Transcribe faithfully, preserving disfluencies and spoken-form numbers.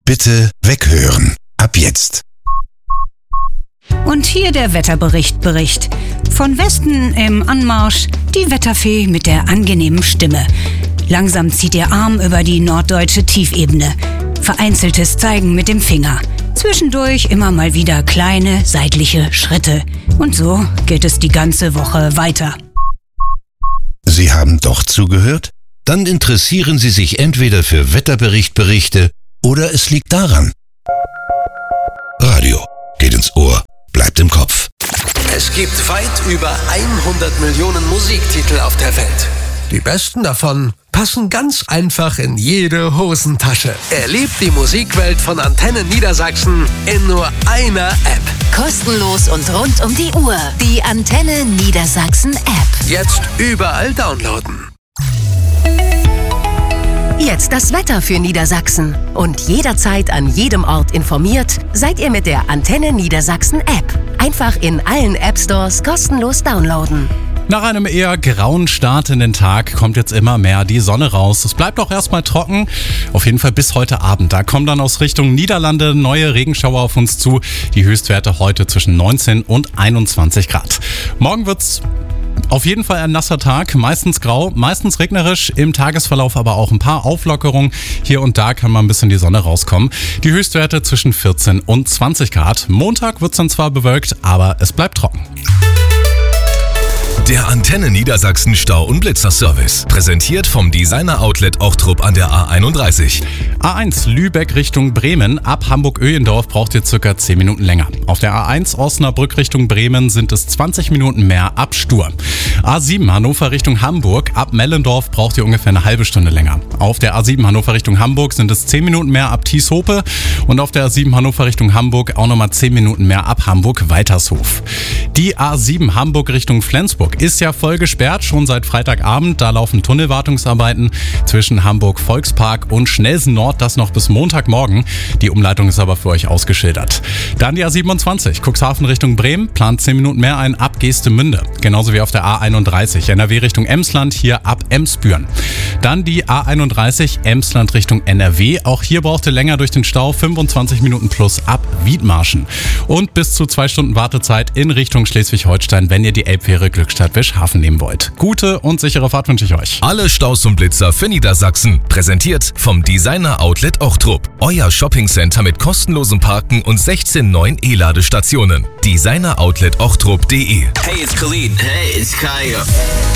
Bitte weghören. Ab jetzt. Und hier der Wetterbericht Bericht. Von Westen im Anmarsch die Wetterfee mit der angenehmen Stimme. Langsam zieht ihr Arm über die norddeutsche Tiefebene. Vereinzeltes Zeigen mit dem Finger. Zwischendurch immer mal wieder kleine seitliche Schritte. Und so geht es die ganze Woche weiter. Sie haben doch zugehört? Dann interessieren Sie sich entweder für Wetterberichtberichte oder es liegt daran. Radio geht ins Ohr, bleibt im Kopf. Es gibt weit über hundert Millionen Musiktitel auf der Welt. Die besten davon passen ganz einfach in jede Hosentasche. Erlebt die Musikwelt von Antenne Niedersachsen in nur einer App. Kostenlos und rund um die Uhr. Die Antenne Niedersachsen App. Jetzt überall downloaden. Jetzt das Wetter für Niedersachsen. Und jederzeit an jedem Ort informiert, seid ihr mit der Antenne Niedersachsen App. Einfach in allen App Stores kostenlos downloaden. Nach einem eher grauen Start in den Tag kommt jetzt immer mehr die Sonne raus. Es bleibt auch erstmal trocken, auf jeden Fall bis heute Abend. Da kommen dann aus Richtung Niederlande neue Regenschauer auf uns zu. Die Höchstwerte heute zwischen neunzehn und einundzwanzig Grad. Morgen wird's auf jeden Fall ein nasser Tag, meistens grau, meistens regnerisch, im Tagesverlauf aber auch ein paar Auflockerungen. Hier und da kann mal ein bisschen die Sonne rauskommen. Die Höchstwerte zwischen vierzehn und zwanzig Grad. Montag wird's dann zwar bewölkt, aber es bleibt trocken. Der Antenne Niedersachsen Stau- und Blitzer-Service. Präsentiert vom Designer-Outlet Ochtrup an der A einunddreißig. A eins Lübeck Richtung Bremen. Ab Hamburg-Öhlendorf braucht ihr circa zehn Minuten länger. Auf der A eins Osnabrück Richtung Bremen sind es zwanzig Minuten mehr ab Stur. A sieben Hannover Richtung Hamburg. Ab Mellendorf braucht ihr ungefähr eine halbe Stunde länger. Auf der A sieben Hannover Richtung Hamburg sind es zehn Minuten mehr ab Thieshope. Und auf der A sieben Hannover Richtung Hamburg auch nochmal zehn Minuten mehr ab Hamburg-Weitershof. Die A sieben Hamburg Richtung Flensburg ist ja voll gesperrt, schon seit Freitagabend. Da laufen Tunnelwartungsarbeiten zwischen Hamburg-Volkspark und Schnelsen-Nord, das noch bis Montagmorgen. Die Umleitung ist aber für euch ausgeschildert. Dann die A siebenundzwanzig, Cuxhaven Richtung Bremen, plant zehn Minuten mehr ein ab Geestemünde. Genauso wie auf der A einunddreißig, N R W Richtung Emsland, hier ab Emsbüren. Dann die A einunddreißig, Emsland Richtung N R W. Auch hier braucht ihr länger durch den Stau, fünfundzwanzig Minuten plus ab Wiedmarschen. Und bis zu zwei Stunden Wartezeit in Richtung Schleswig-Holstein, wenn ihr die Elbfähre Glückstadt Wischhafen nehmen wollt. Gute und sichere Fahrt wünsche ich euch. Alle Staus und Blitzer für Niedersachsen. Präsentiert vom Designer Outlet Ochtrup. Euer Shoppingcenter mit kostenlosem Parken und sechzehn neuen E-Ladestationen. Designer Outlet Ochtrup punkt de. Hey, it's Khalid. Hey, it's Kaya.